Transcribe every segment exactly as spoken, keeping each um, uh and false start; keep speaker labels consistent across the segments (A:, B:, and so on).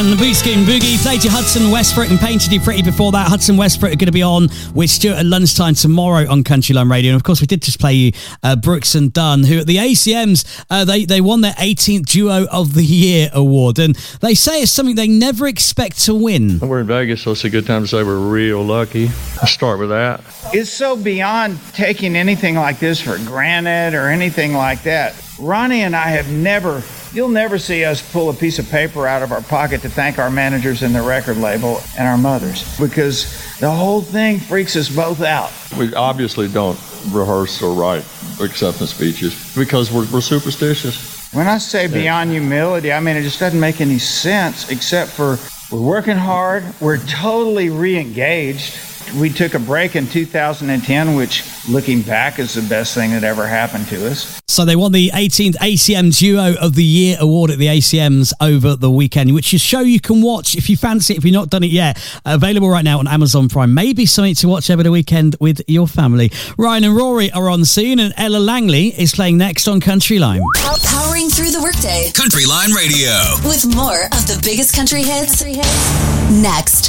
A: and Booskin Boogie. Played you Hudson Westbrook and Painted You Pretty before that. Hudson Westbrook are going to be on with Stuart at lunchtime tomorrow on Country Line Radio. And of course, we did just play you uh, Brooks and Dunn, who at the A C Ms, uh, they, they won their eighteenth Duo of the Year award. And they say it's something they never expect to win.
B: We're in Vegas, so it's a good time to say we're real lucky. I'll start with that.
C: It's so beyond taking anything like this for granted or anything like that. Ronnie and I have never, you'll never see us pull a piece of paper out of our pocket to thank our managers and the record label and our mothers, because the whole thing freaks us both out.
B: We obviously don't rehearse or write acceptance speeches because we're, we're superstitious.
C: When I say beyond humility, I mean it just doesn't make any sense, except for we're working hard, we're totally re-engaged. We took a break in two thousand ten, which, looking back, is the best thing that ever happened to us.
A: So they won the eighteenth A C M Duo of the Year award at the A C Ms over the weekend, which is a show you can watch if you fancy it, if you've not done it yet. Available right now on Amazon Prime. Maybe something to watch over the weekend with your family. Ryan and Rory are on soon, and Ella Langley is playing next on Country Line.
D: Powering through the workday.
E: Country Line Radio.
D: With more of the biggest country hits. Country hits. Next.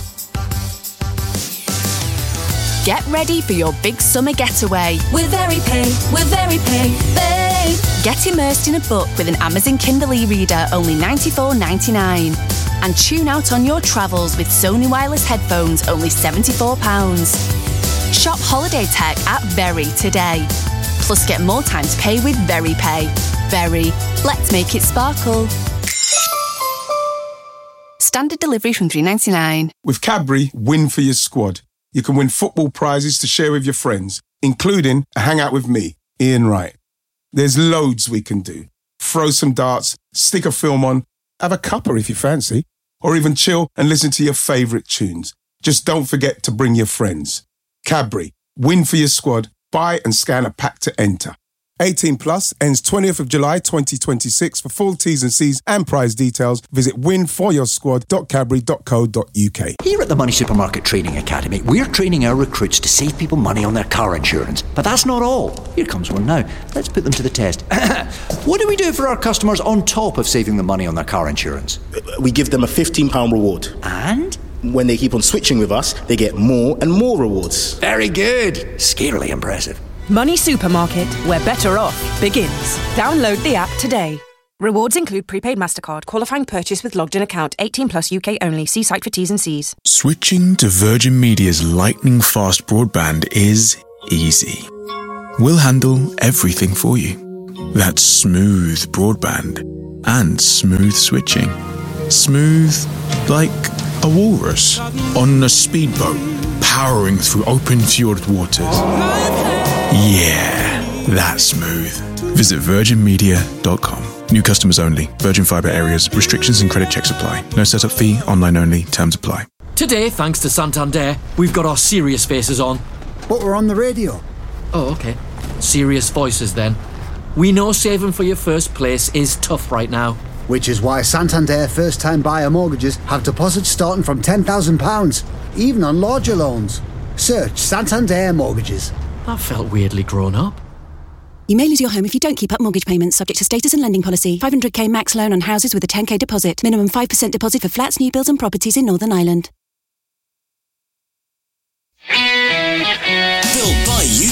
F: Get ready for your big summer getaway.
D: With VeryPay, with VeryPay, babe.
F: Get immersed in a book with an Amazon Kindle e-reader, only ninety-four ninety-nine. And tune out on your travels with Sony wireless headphones, only seventy-four pounds. Shop holiday tech at Very today. Plus get more time to pay with VeryPay. Very. Let's make it sparkle. Standard delivery from three ninety-nine.
G: With Cadbury, win for your squad. You can win football prizes to share with your friends, including a hangout with me, Ian Wright. There's loads we can do. Throw some darts, stick a film on, have a cuppa if you fancy, or even chill and listen to your favourite tunes. Just don't forget to bring your friends. Cadbury, win for your squad, buy and scan a pack to enter. eighteen plus, ends twentieth of July twenty twenty-six. For full T's and C's and prize details, visit win for your squad dot cadbury dot co dot uk.
H: Here at the Money Supermarket Training Academy, we're training our recruits to save people money on their car insurance. But that's not all. Here comes one now. Let's put them to the test. What do we do for our customers on top of saving them money on their car insurance?
I: We give them a fifteen pounds reward.
H: And?
I: When they keep on switching with us, they get more and more rewards.
H: Very good. Scarily impressive.
J: Money Supermarket, where better off begins. Download the app today. Rewards include prepaid MasterCard, qualifying purchase with logged in account, eighteen plus U K only. See site for T's and C's.
K: Switching to Virgin Media's lightning fast broadband is easy. We'll handle everything for you. That's smooth broadband and smooth switching. Smooth like a walrus on a speedboat powering through open fjord waters. Yeah, that's smooth. Visit virgin media dot com. New customers only. Virgin Fibre areas. Restrictions and credit checks apply. No setup fee. Online only. Terms apply.
L: Today, thanks to Santander, we've got our serious faces on.
M: But we're on the radio.
L: Oh, okay. Serious voices then. We know saving for your first place is tough right now.
M: Which is why Santander first-time buyer mortgages have deposits starting from ten thousand pounds, even on larger loans. Search Santander Mortgages.
L: That felt weirdly grown up.
N: You may lose your home if you don't keep up mortgage payments, subject to status and lending policy. five hundred k max loan on houses with a ten k deposit. Minimum five percent deposit for flats, new builds and properties in Northern Ireland.
E: Built by U